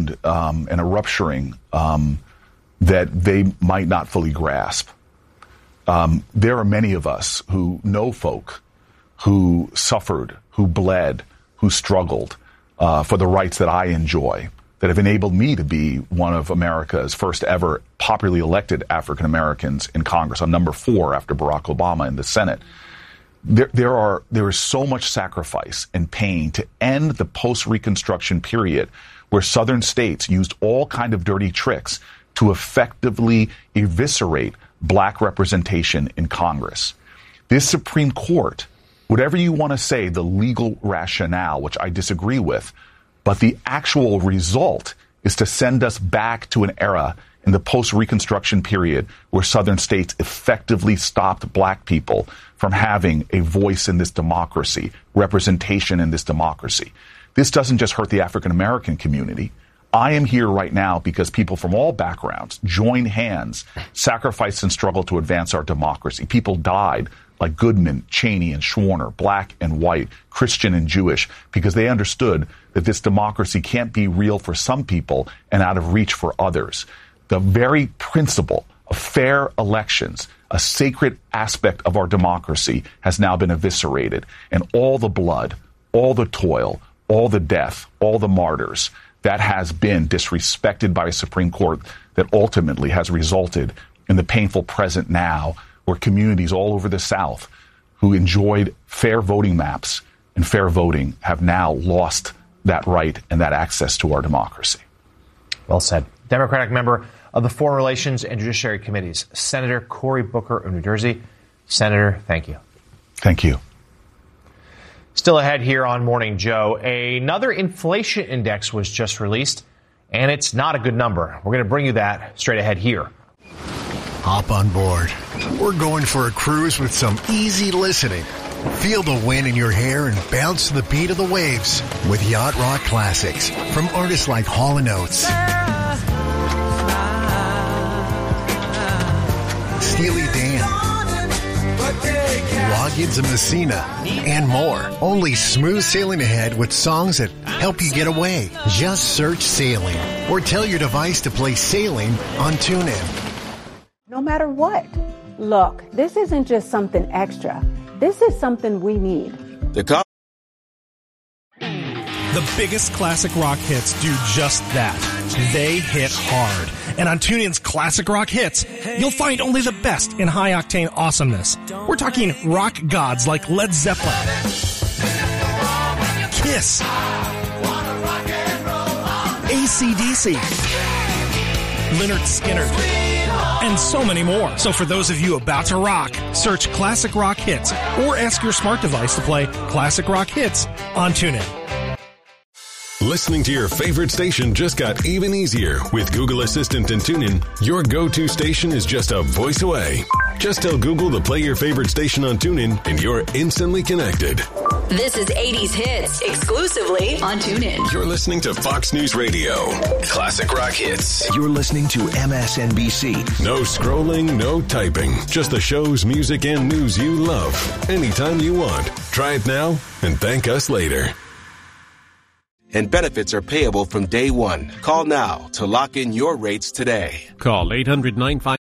and a rupturing that they might not fully grasp. There are many of us who know folk who suffered, who bled, who struggled for the rights that I enjoy, that have enabled me to be one of America's first ever popularly elected African Americans in Congress. I'm number 4 after Barack Obama in the Senate. There is so much sacrifice and pain to end the post-Reconstruction period where Southern states used all kind of dirty tricks to effectively eviscerate black representation in Congress. This Supreme Court, whatever you want to say, the legal rationale, which I disagree with, but the actual result is to send us back to an era in the post-Reconstruction period where Southern states effectively stopped black people from having a voice in this democracy, representation in this democracy. This doesn't just hurt the African American community. I am here right now because people from all backgrounds joined hands, sacrificed and struggled to advance our democracy. People died like Goodman, Cheney, and Schwerner, black and white, Christian and Jewish, because they understood that this democracy can't be real for some people and out of reach for others. The very principle of fair elections, a sacred aspect of our democracy, has now been eviscerated. And all the blood, all the toil, all the death, all the martyrs, that has been disrespected by a Supreme Court that ultimately has resulted in the painful present now where communities all over the South who enjoyed fair voting maps and fair voting have now lost that right and that access to our democracy. Well said. Democratic member of the Foreign Relations and Judiciary Committees, Senator Cory Booker of New Jersey. Senator, thank you. Thank you. Still ahead here on Morning Joe, another inflation index was just released, and it's not a good number. We're going to bring you that straight ahead here. Hop on board. We're going for a cruise with some easy listening. Feel the wind in your hair and bounce to the beat of the waves with Yacht Rock Classics from artists like Hall & Oates, Steely Dan, Loggins and Messina, and more. Only smooth sailing ahead with songs that help you get away. Just search Sailing or tell your device to play Sailing on TuneIn. No matter what. Look, this isn't just something extra. This is something we need. The biggest classic rock hits do just that. They hit hard. And on TuneIn's Classic Rock Hits, you'll find only the best in high-octane awesomeness. We're talking rock gods like Led Zeppelin, Kiss, AC/DC, Lynyrd Skynyrd, and so many more. So for those of you about to rock, search Classic Rock Hits or ask your smart device to play Classic Rock Hits on TuneIn. Listening to your favorite station just got even easier. With Google Assistant and TuneIn, your go-to station is just a voice away. Just tell Google to play your favorite station on TuneIn and you're instantly connected. This is 80s Hits, exclusively on TuneIn. You're listening to Fox News Radio. Classic Rock Hits. You're listening to MSNBC. No scrolling, no typing. Just the shows, music, and news you love. Anytime you want. Try it now and thank us later. And benefits are payable from day one. Call now to lock in your rates today. Call 800-95.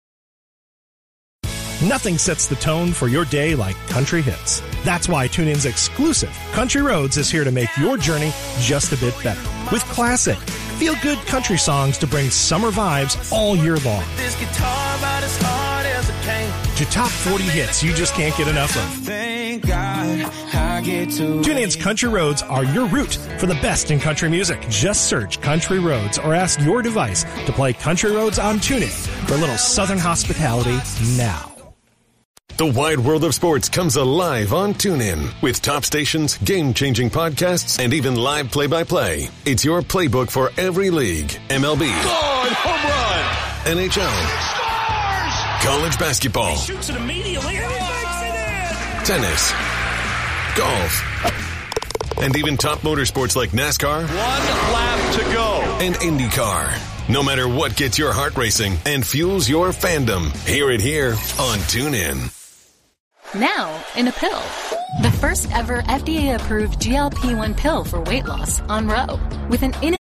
Nothing sets the tone for your day like country hits. That's why TuneIn's exclusive Country Roads is here to make your journey just a bit better. With classic, feel-good country songs to bring summer vibes all year long. This guitar about as hard as it came. To top 40 hits you just can't get enough of. Thank God I get to. TuneIn's Country Roads are your route for the best in country music. Just search Country Roads or ask your device to play Country Roads on TuneIn for a little Southern hospitality now. The wide world of sports comes alive on TuneIn with top stations, game-changing podcasts, and even live play-by-play. It's your playbook for every league. MLB. Gone, home run. NHL. Scores! College basketball. He shoots it immediately and he makes it in! Tennis. Golf. And even top motorsports like NASCAR. 1 lap to go. And IndyCar. No matter what gets your heart racing and fuels your fandom, hear it here on TuneIn. Now in a pill. The first ever FDA-approved GLP-1 pill for weight loss on Ro. With an